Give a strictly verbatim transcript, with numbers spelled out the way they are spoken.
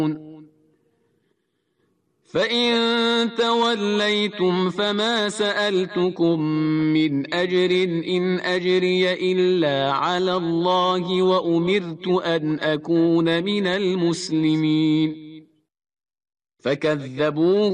فإن توليتم فما سألتكم من أجر إن أجري إلا على الله وأمرت أن أكون من المسلمين. فكذبوه